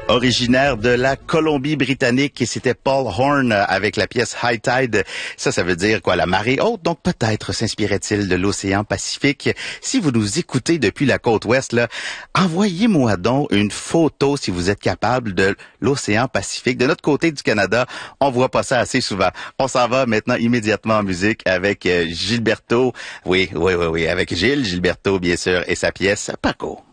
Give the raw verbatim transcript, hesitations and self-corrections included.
Originaire de la Colombie-Britannique, et c'était Paul Horn avec la pièce High Tide. Ça, ça veut dire quoi? La marée haute. Donc peut-être s'inspirait-il de l'océan Pacifique. Si vous nous écoutez depuis la côte ouest, là, envoyez-moi donc une photo si vous êtes capable de l'océan Pacifique. De notre côté du Canada, on voit pas ça assez souvent. On s'en va maintenant immédiatement en musique avec Gilberto. Oui, oui, oui, oui, avec Gilles, Gilberto bien sûr, et sa pièce Paco.